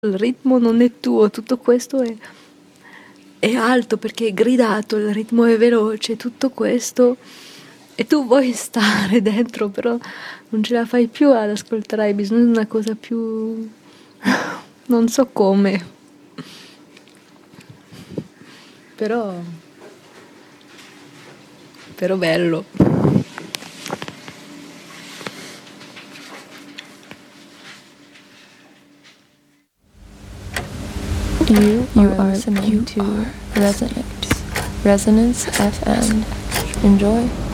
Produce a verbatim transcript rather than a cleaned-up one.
il ritmo non è tuo, tutto questo è, è alto perché è gridato, il ritmo è veloce, tutto questo, e tu vuoi stare dentro, però non ce la fai più ad ascoltare, hai bisogno di una cosa più... non so come, però... però bello. You, you are listening you to Resonance, Resonance F M. Enjoy.